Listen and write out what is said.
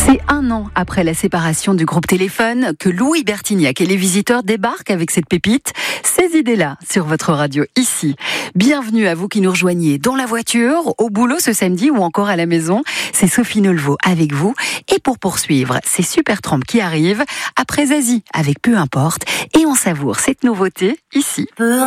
C'est 1 an après la séparation du groupe Téléphone que Louis Bertignac et les Visiteurs débarquent avec cette pépite. Ces idées-là sur votre radio ici. Bienvenue à vous qui nous rejoignez dans la voiture, au boulot ce samedi ou encore à la maison. C'est Sophie Nolveau avec vous. Et pour poursuivre, c'est Supertramp qui arrive après Zazie avec Peu importe. Et on savoure cette nouveauté ici.